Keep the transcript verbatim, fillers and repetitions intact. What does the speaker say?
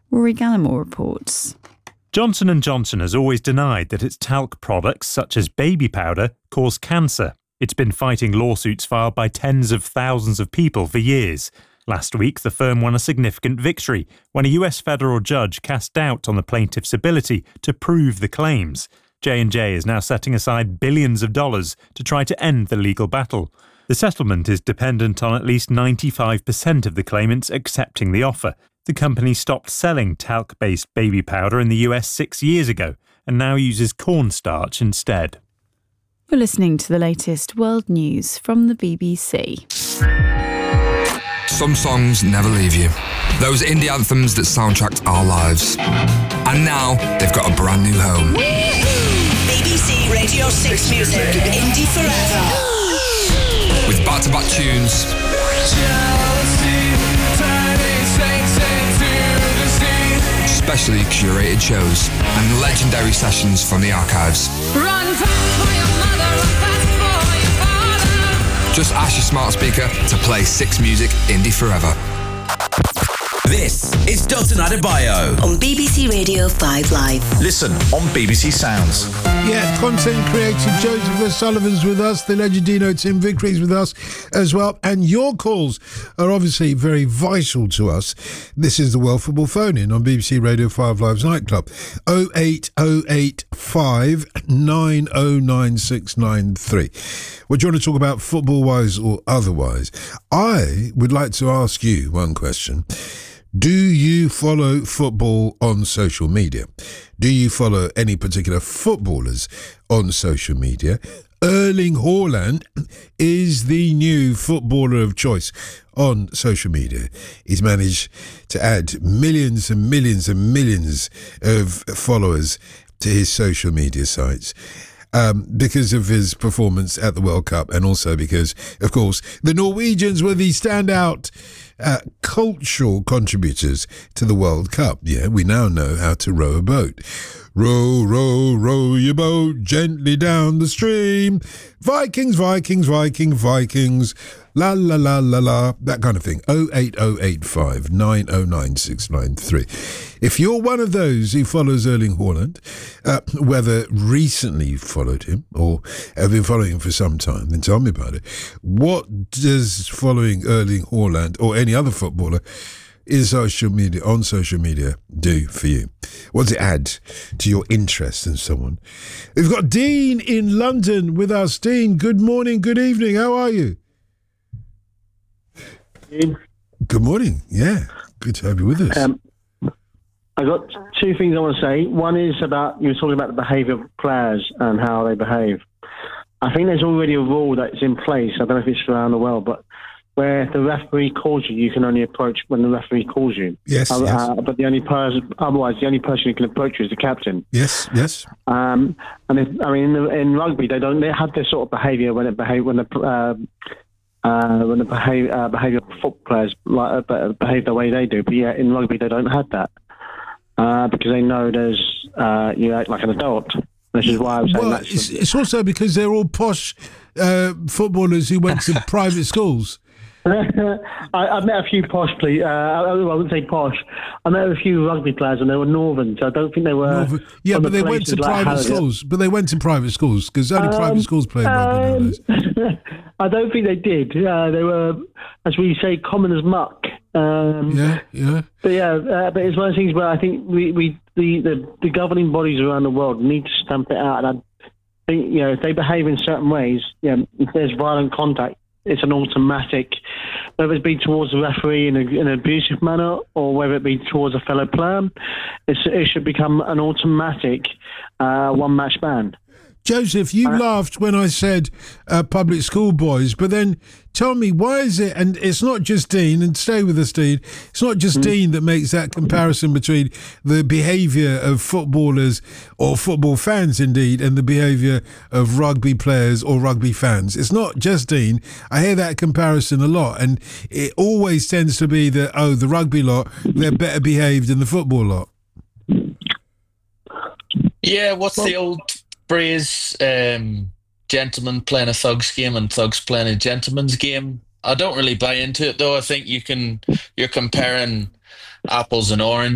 Rory Gallimore reports. Johnson and Johnson has always denied that its talc products, such as baby powder, cause cancer. It's been fighting lawsuits filed by tens of thousands of people for years. Last week, the firm won a significant victory when a U S federal judge cast doubt on the plaintiff's ability to prove the claims. J and J is now setting aside billions of dollars to try to end the legal battle. The settlement is dependent on at least ninety-five percent of the claimants accepting the offer. The company stopped selling talc-based baby powder in the U S six years ago and now uses cornstarch instead. You're listening to the latest world news from the B B C. Some songs never leave you. Those indie anthems that soundtracked our lives. And now they've got a brand new home. B B C Radio six Music, Indie Forever. With back-to-back tunes. Specially curated shows and legendary sessions from the archives. Run fast for your mother, run fast for your father. Just ask your smart speaker to play six Music Indie Forever. This is Dalton Adebayo on B B C Radio five Live. Listen on B B C Sounds. Yeah, content creator Joseph O'Sullivan's with us, the legend Dino Tim Vickery's with us as well, and your calls are obviously very vital to us. This is the World Football Phone-In on B B C Radio five Live's Nightclub. oh eight oh eight five nine oh nine six nine three. What do you want to talk about, football-wise or otherwise? I would like to ask you one question. Do you follow football on social media? Do you follow any particular footballers on social media? Erling Haaland is the new footballer of choice on social media. He's managed to add millions and millions and millions of followers to his social media sites. Um, because of his performance at the World Cup, and also because, of course, the Norwegians were the standout uh, cultural contributors to the World Cup. Yeah, we now know how to row a boat. Row, row, row your boat gently down the stream. Vikings, Vikings, Viking, Vikings. La, la, la, la, la. That kind of thing. oh eight oh eight five nine oh nine six nine three. If you're one of those who follows Erling Haaland, uh, whether recently you followed him or have been following him for some time, then tell me about it. What does following Erling Haaland or any other footballer is social media on social media do for you? What does it add to your interest in someone? We've got Dean in London with us. Dean, good morning, good evening. How are you? Dean. Good morning. Yeah, good to have you with us. Um, I got two things I want to say. One is about, you were talking about the behaviour of players and how they behave. I think there's already a rule that's in place. I don't know if it's around the world, but where if the referee calls you, you can only approach when the referee calls you. Yes, uh, yes. Uh, but the only person, otherwise, the only person who can approach you is the captain. Yes, yes. Um, and if, I mean, in, the, in rugby, they don't. They have this sort of behaviour when it behave when the uh, uh, when the behave, uh, behaviour of football players like, uh, behave the way they do. But yeah, in rugby, they don't have that uh, because they know there's uh, you act like an adult. Which is why I was saying well, that's it's, it's also because they're all posh uh, footballers who went to private schools. I, I've met a few posh, please. Uh, I, I wouldn't say posh. I met a few rugby players, and they were northern, so I don't think they were. Northern. Yeah, but the they went to like private Harrogate. schools. But they went to private schools because only Um, private schools play rugby nowadays. Um, I don't think they did. Uh, they were, as we say, common as muck. Um, Yeah, yeah. But yeah, uh, but it's one of those things where I think we, we the, the, the governing bodies around the world need to stamp it out. And I think, you know, if they behave in certain ways, you know, if there's violent contact, it's an automatic, whether it be towards the referee in, a, in an abusive manner or whether it be towards a fellow player, it's, it should become an automatic uh, one-match ban. Joseph, you Uh, laughed when I said uh, public school boys, but then tell me, why is it, and it's not just Dean, and stay with us, Dean, it's not just Dean that makes that comparison between the behaviour of footballers or football fans indeed and the behaviour of rugby players or rugby fans. It's not just Dean. I hear that comparison a lot, and it always tends to be that, oh, the rugby lot, they're better behaved than the football lot. Yeah, what's the old phrase? Um, gentlemen playing a thug's game and thugs playing a gentleman's game. I don't really buy into it, though. I think you can. You're comparing apples and oranges.